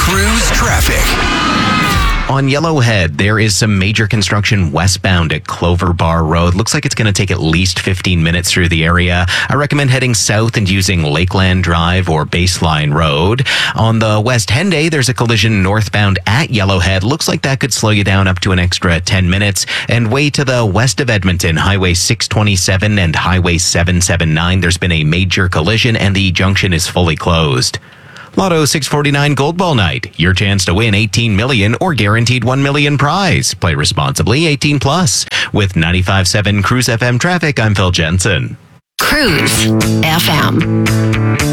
Cruise traffic. On Yellowhead, there is some major construction westbound at Clover Bar Road. Looks like it's going to take at least 15 minutes through the area. I recommend heading south and using Lakeland Drive or Baseline Road. On the West Henday, there's a collision northbound at Yellowhead. Looks like that could slow you down up to an extra 10 minutes. And way to the west of Edmonton, Highway 627 and Highway 779, there's been a major collision and the junction is fully closed. Lotto 649 Gold Ball Night. Your chance to win $18 million or guaranteed $1 million prize. Play responsibly, 18 plus. With 95.7 Cruise FM traffic, I'm Phil Jensen. Cruise FM.